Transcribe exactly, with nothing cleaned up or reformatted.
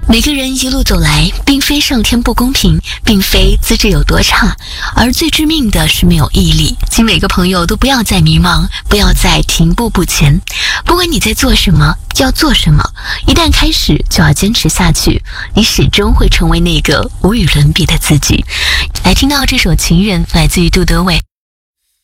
每个人一路走来，并非上天不公平，并非资质有多差，而最致命的是没有毅力。请每个朋友都不要再迷茫，不要再停步不前。不管你在做什么，要做什么，一旦开始就要坚持下去，你始终会成为那个无与伦比的自己。来听到这首《情人》，来自于杜德伟。